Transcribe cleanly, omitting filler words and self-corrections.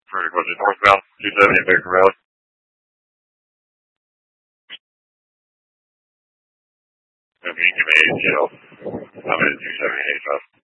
Was it northbound 270 Baker Valley? If you give me ATL, I'm at 278